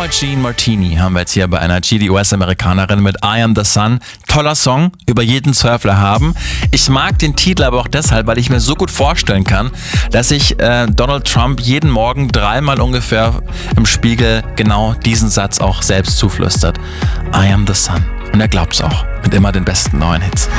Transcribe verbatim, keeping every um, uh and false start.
Jean Martini haben wir jetzt hier bei N R G, die U S-Amerikanerin mit I Am The Sun. Toller Song, über jeden Zweifler haben. Ich mag den Titel aber auch deshalb, weil ich mir so gut vorstellen kann, dass sich äh, Donald Trump jeden Morgen dreimal ungefähr im Spiegel genau diesen Satz auch selbst zuflüstert. I Am The Sun. Und er glaubt's auch, mit immer den besten neuen Hits.